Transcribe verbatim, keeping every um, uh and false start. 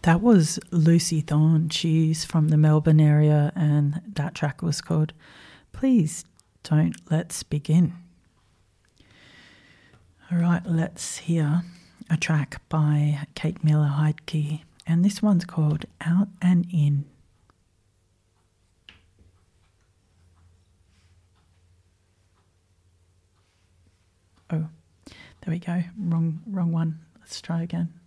That was Lucy Thorne. She's from the Melbourne area, and that track was called Please Don't Let's Begin. All right, let's hear a track by Kate Miller-Heidke, and this one's called Out and In. Oh, there we go. Wrong, wrong one. Let's try again.